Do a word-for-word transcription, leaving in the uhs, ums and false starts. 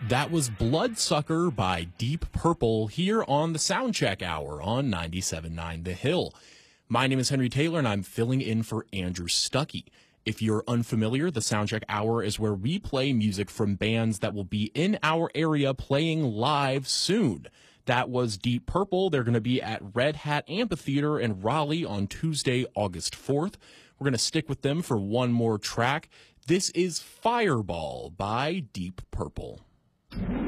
That was Bloodsucker by Deep Purple here on the Soundcheck Hour on ninety-seven point nine The Hill. My name is Henry Taylor, and I'm filling in for Andrew Stuckey. If you're unfamiliar, the Soundcheck Hour is where we play music from bands that will be in our area playing live soon. That was Deep Purple. They're going to be at Red Hat Amphitheater in Raleigh on Tuesday, August fourth. We're going to stick with them for one more track. This is Fireball by Deep Purple.